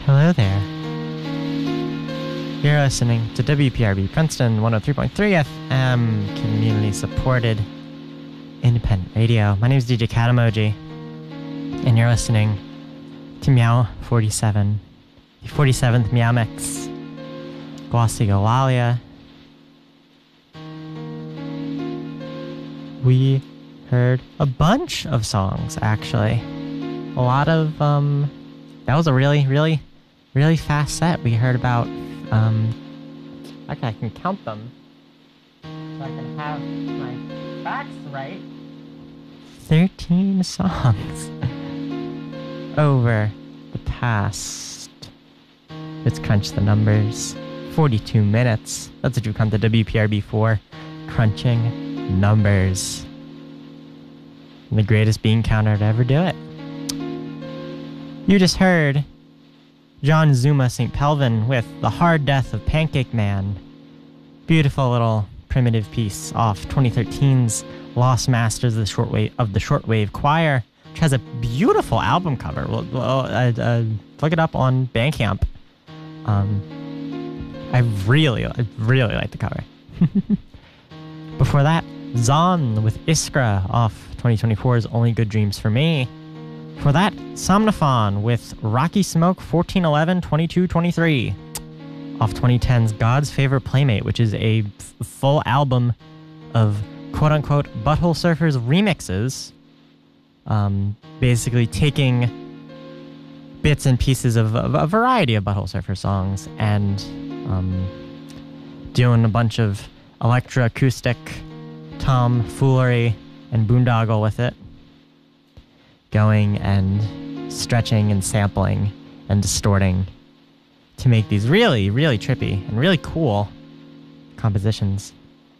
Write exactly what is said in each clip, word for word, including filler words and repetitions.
Hello there. You're listening to W P R B Princeton one oh three point three F M, community-supported independent radio. My name is D J Katamoji, and you're listening to Meow forty-seven, the forty-seventh Meow Mix, Glossolalia. We heard a bunch of songs, actually. A lot of, um, that was a really, really, really fast set. We heard about, um, okay, I can count them, so I can have my facts right. thirteen songs over the past, let's crunch the numbers, forty-two minutes. That's what you come to W P R B for, crunching numbers. The greatest bean counter to ever do it. You just heard John Zuma Saint Pelvin with The Hard Death of Pancake Man. Beautiful little primitive piece off twenty thirteen's Lost Masters of the Shortwave of the Shortwave Choir, which has a beautiful album cover. Well, well uh, uh, look it up on Bandcamp. Um, I really, I really like the cover. Before that, Zon with Iskra off twenty twenty-four's Only Good Dreams for Me. For that, Somnophon with Rocky Smoke fourteen eleven twenty-two twenty-three off twenty ten's God's Favorite Playmate, which is a f- full album of quote-unquote Butthole Surfers remixes, um, basically taking bits and pieces of, of a variety of Butthole Surfer songs and um, doing a bunch of electroacoustic tomfoolery and boondoggle with it, going and stretching and sampling and distorting to make these really, really trippy and really cool compositions.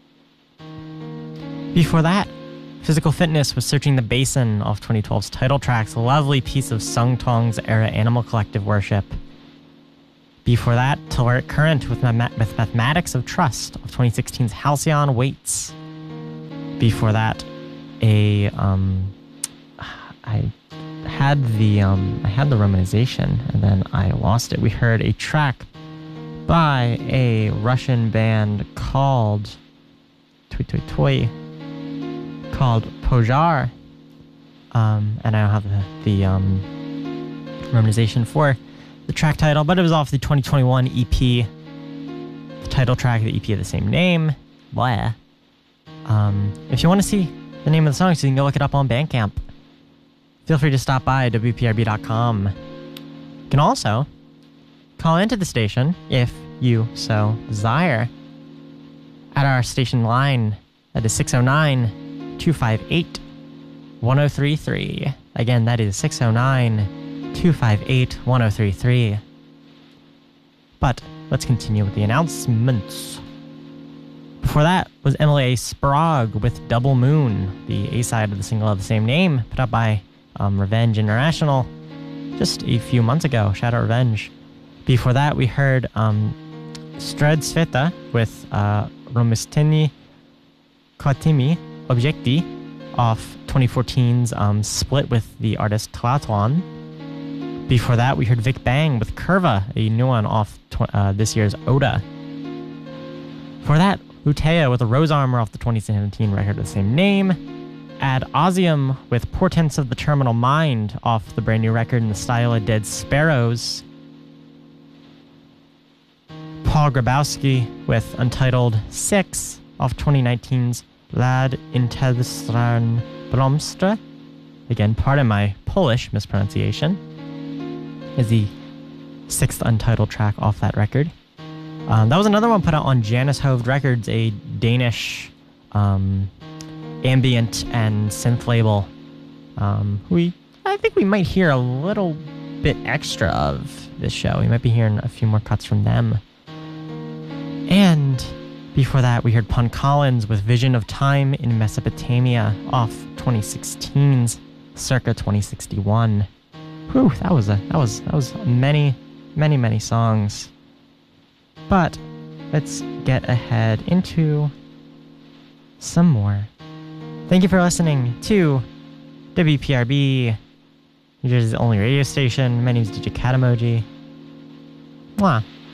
Before that, Physical Fitness was Searching the Basin off twenty twelve's Title Tracks, a lovely piece of Sung Tong's era Animal Collective worship. Before that, Telluric Current with, Ma- with Mathematics of Trust of twenty sixteen's Halcyon Waits. Before that, a um, I had the um, I had the romanization and then I lost it. We heard a track by a Russian band called Toy Toy Toy called Pojar, um, and I don't have the, the um, romanization for the track title, but it was off the twenty twenty-one E P, the title track of the E P of the same name. Blah. Um, if you want to see the name of the song, so you can go look it up on Bandcamp, feel free to stop by W P R B dot com. You can also call into the station, if you so desire, at our station line. That is six oh nine, two five eight, one oh three three. Again, that is six oh nine, two five eight, one oh three three. But let's continue with the announcements. Before that was Emily A. Sprague with Double Moon, the A-side of the single of the same name, put out by um, Revenge International just a few months ago. Shout out Revenge. Before that, we heard um, Stred Sveta with uh, Romistini Kotimi Objekti off twenty fourteen's um, Split with the artist Tlatuan. Before that, we heard Vic Bang with Curva, a new one off tw- uh, this year's Oda. For that, Utea with a Rose Armor off the twenty seventeen record of the same name. Ad Ausium with Portents of the Terminal Mind off the brand new record in the style of Dead Sparrows. Paul Grabowski with Untitled six off twenty nineteen's Lad Intestran Blomstra. Again, pardon my Polish mispronunciation. Is the sixth untitled track off that record. Um, that was another one put out on Janus Hoved Records, a Danish um, ambient and synth label. Um, we, I think we might hear a little bit extra of this show. We might be hearing a few more cuts from them. And before that, we heard Pun Collins with Vision of Time in Mesopotamia off twenty sixteen's Circa twenty sixty-one. Whew, that was a that was that was many, many, many songs. But let's get ahead into some more. Thank you for listening to W P R B, New Jersey's only radio station. My name is D J Katamoji. Mwah.